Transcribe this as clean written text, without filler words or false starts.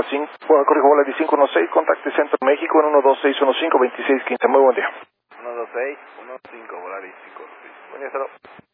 Volaris 516, contacte Centro México en 12615-2615. Muy buen día. 12615, Volaris 516. Buen día, hasta luego.